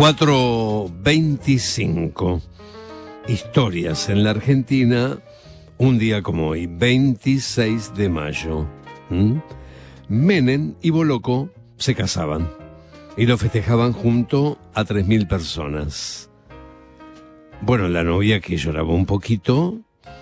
4:25. Historias en la Argentina, un día como hoy, 26 de mayo. Menem y Boloco se casaban y lo festejaban junto a 3.000 personas. Bueno, la novia, que lloraba un poquito.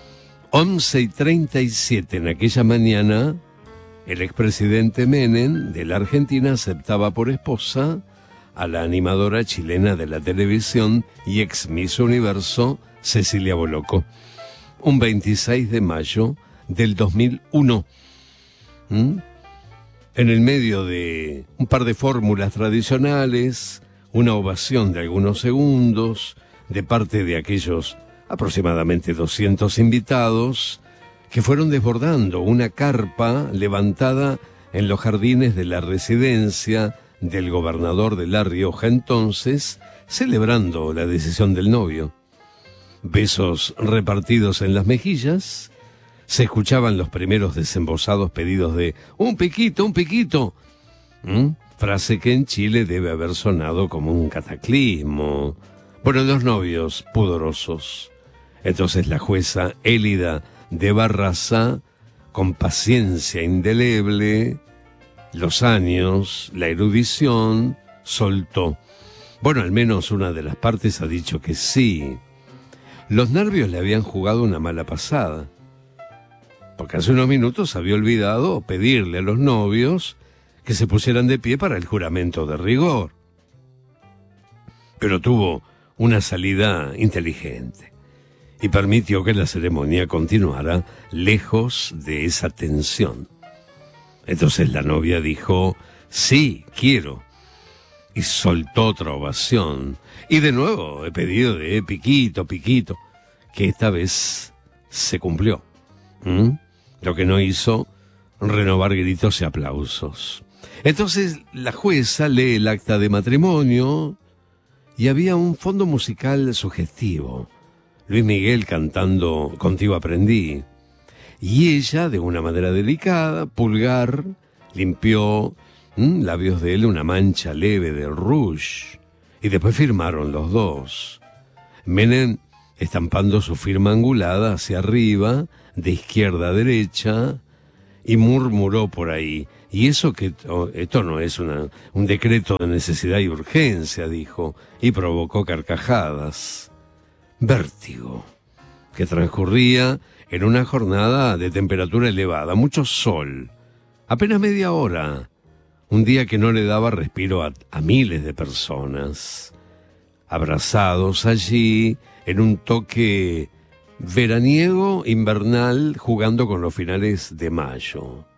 11:37 en aquella mañana, el expresidente Menem de la Argentina aceptaba por esposa a la animadora chilena de la televisión y ex Miss Universo, Cecilia Boloco, un 26 de mayo del 2001. En el medio de un par de fórmulas tradicionales, una ovación de algunos segundos de parte de aquellos aproximadamente 200 invitados que fueron desbordando una carpa levantada en los jardines de la residencia del gobernador de La Rioja entonces, celebrando la decisión del novio. Besos repartidos en las mejillas, se escuchaban los primeros desembosados pedidos de un piquito, un piquito. Frase que en Chile debe haber sonado como un cataclismo. Bueno, los novios pudorosos. Entonces la jueza Élida de Barraza, con paciencia indeleble, los años, la erudición, soltó. Bueno, al menos una de las partes ha dicho que sí. Los nervios le habían jugado una mala pasada, porque hace unos minutos había olvidado pedirle a los novios que se pusieran de pie para el juramento de rigor. Pero tuvo una salida inteligente y permitió que la ceremonia continuara lejos de esa tensión. Entonces la novia dijo, sí, quiero, y soltó otra ovación. Y de nuevo he pedido de piquito, piquito, que esta vez se cumplió. Lo que no hizo, renovar gritos y aplausos. Entonces la jueza lee el acta de matrimonio y había un fondo musical sugestivo. Luis Miguel cantando Contigo aprendí. Y ella, de una manera delicada, pulgar, limpió labios de él una mancha leve de rouge. Y después firmaron los dos. Menem estampando su firma angulada hacia arriba, de izquierda a derecha, y murmuró por ahí. Y eso que esto no es un decreto de necesidad y urgencia, dijo, y provocó carcajadas. Vértigo, que transcurría en una jornada de temperatura elevada, mucho sol, apenas media hora, un día que no le daba respiro a miles de personas, abrazados allí en un toque veraniego, invernal, jugando con los finales de mayo.